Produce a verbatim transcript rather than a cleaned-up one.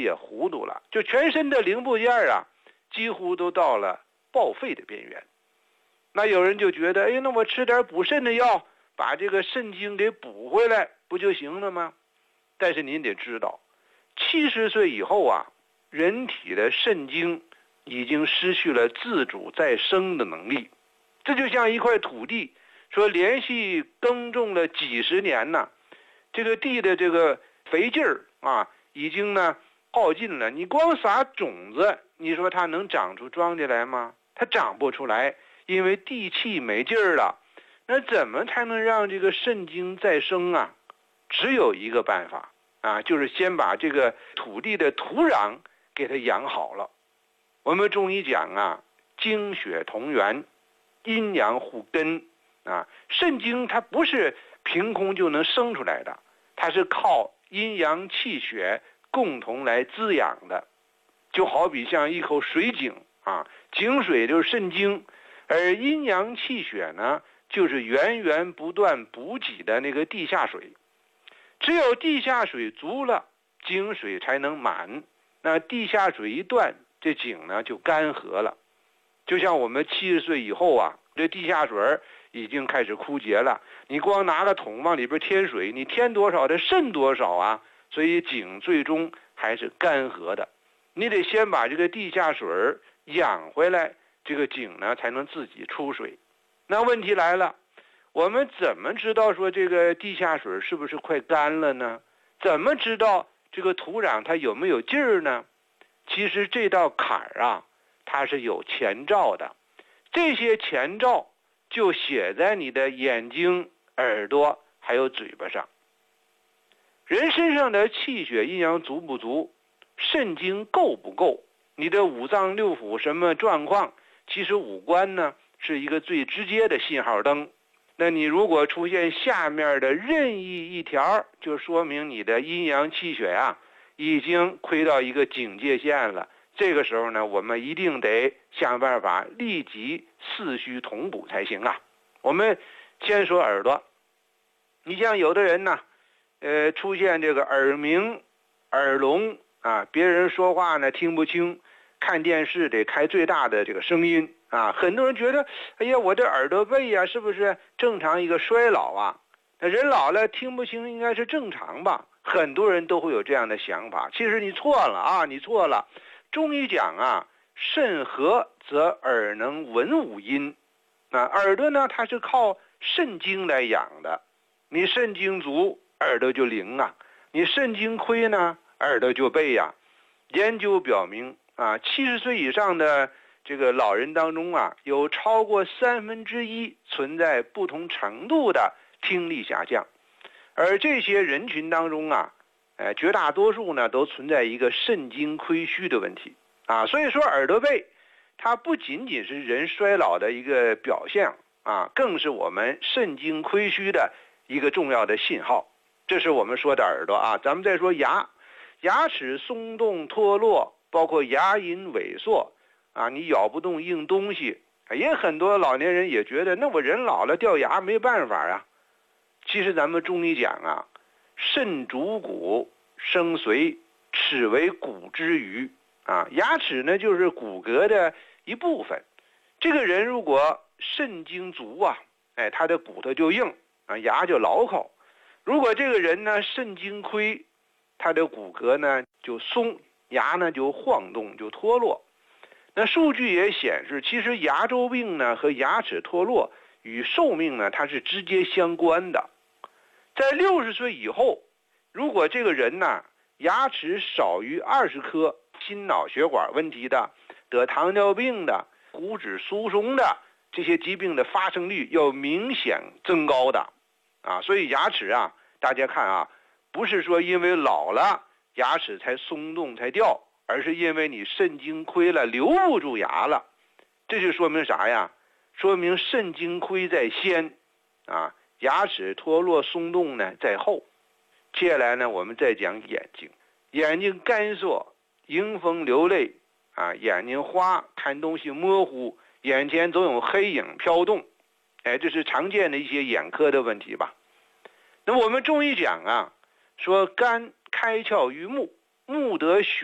也糊涂了，就全身的零部件啊，几乎都到了报废的边缘。那有人就觉得，哎，那我吃点补肾的药，把这个肾精给补回来，不就行了吗？但是您得知道，七十岁以后啊，人体的肾精已经失去了自主再生的能力。这就像一块土地，说连续耕种了几十年呢，这个地的这个肥劲儿啊，已经呢耗尽了。你光撒种子，你说它能长出庄稼来吗？它长不出来，因为地气没劲儿了。那怎么才能让这个肾精再生啊？只有一个办法啊，就是先把这个土地的土壤给它养好了。我们中医讲啊，精血同源，阴阳互根啊。肾精它不是凭空就能生出来的，它是靠阴阳气血共同来滋养的。就好比像一口水井啊，井水就是肾精，而阴阳气血呢，就是源源不断补给的那个地下水。只有地下水足了，井水才能满。那地下水一断，这井呢就干涸了。就像我们七十岁以后啊，这地下水已经开始枯竭了。你光拿个桶往里边添水，你添多少的渗多少啊，所以井最终还是干涸的。你得先把这个地下水养回来，这个井呢才能自己出水。那问题来了，我们怎么知道说这个地下水是不是快干了呢？怎么知道这个土壤它有没有劲儿呢？其实这道坎儿啊，它是有前兆的。这些前兆就写在你的眼睛、耳朵还有嘴巴上。人身上的气血阴阳足不足，肾精够不够，你的五脏六腑什么状况，其实五官呢是一个最直接的信号灯。那你如果出现下面的任意一条，就说明你的阴阳气血啊已经亏到一个警戒线了。这个时候呢，我们一定得想办法立即四虚同补才行啊。我们先说耳朵，你像有的人呢，呃，出现这个耳鸣、耳聋啊，别人说话呢听不清，看电视得开最大的这个声音啊。很多人觉得，哎呀，我这耳朵背呀，是不是正常一个衰老啊？那人老了听不清应该是正常吧？很多人都会有这样的想法。其实你错了啊，你错了。中医讲啊，肾和则耳能闻五音。那耳朵呢，它是靠肾精来养的。你肾精足，耳朵就灵啊；你肾精亏呢，耳朵就背呀。研究表明啊，七十岁以上的这个老人当中啊，有超过三分之一存在不同程度的听力下降，而这些人群当中啊，呃，绝大多数呢都存在一个肾精亏虚的问题啊。所以说耳朵背，它不仅仅是人衰老的一个表现啊，更是我们肾精亏虚的一个重要的信号。这是我们说的耳朵啊。咱们再说牙，牙齿松动脱落，包括牙龈萎缩啊，你咬不动硬东西，也很多老年人也觉得，那我人老了掉牙没办法啊。其实咱们中医讲啊，肾主骨，生髓，齿为骨之余啊。牙齿呢就是骨骼的一部分。这个人如果肾精足啊，哎，他的骨头就硬啊，牙就牢靠。如果这个人呢肾精亏，他的骨骼呢就松，牙呢就晃动，就脱落。那数据也显示，其实牙周病呢和牙齿脱落与寿命呢它是直接相关的。在六十岁以后，如果这个人呢牙齿少于二十颗，心脑血管问题的、得糖尿病的、骨质疏松的这些疾病的发生率要明显增高的啊。所以牙齿啊，大家看啊，不是说因为老了牙齿才松动才掉，而是因为你肾精亏了，留不住牙了。这就说明啥呀？说明肾精亏在先啊，牙齿脱落松动呢在后。接下来呢，我们再讲眼睛。眼睛干涩，迎风流泪啊，眼睛花，看东西模糊，眼前总有黑影飘动，哎，这是常见的一些眼科的问题吧。那么我们中医讲啊，说肝开窍于目，目得血